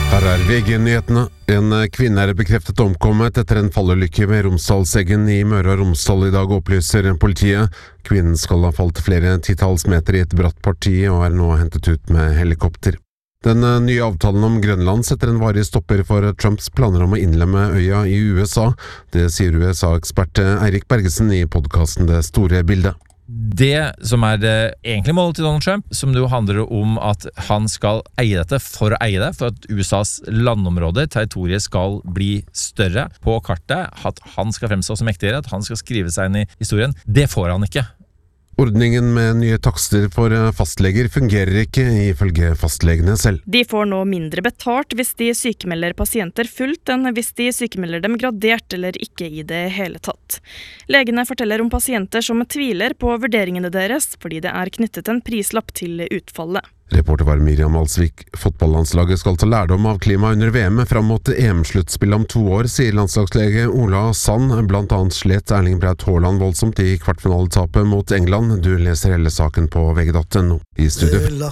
Her VG-nyhetene. En kvinne bekreftet omkommet etter en fallulykke ved Romsdalseggen i Møre og Romsdal I dag, opplyser politiet. Kvinnen skal ha falt flere titalls meter I et bratt parti og nå hentet ut med helikopter. Den nye avtalen om Grønland setter en varig stopper for Trumps planer om å innlemme øya I USA. Det sier USA-ekspert Eirik Bergesen I podcasten Det store bildet. Det som det egentlige målet til Donald Trump, som jo handler om at han skal eie dette for å eie det, for at USAs landområder, territoriet skal bli større på kartet, at han skal fremstå som mektigere, at han skal skrive seg inn I historien, det får han ikke. Ordningen med nye takster for fastleger fungerer ikke ifølge fastlegene selv. De får nå mindre betalt hvis de sykemelder pasienter fullt enn hvis de sykemelder dem gradert eller ikke I det hele tatt. Legene forteller om pasienter som tviler på vurderingene deres fordi det knyttet en prislapp til utfallet. Reporter var Miriam Alsvik. Fotballandslaget skal ta lærdom av klima under VM fram mot EM-sluttspill om 2 år, sier landslagslege Ola Sand. Blant annet slet Erling Braut Haaland voldsomt I kvartfinaletapet mot England. Du leser hele saken på vg.no. I studio.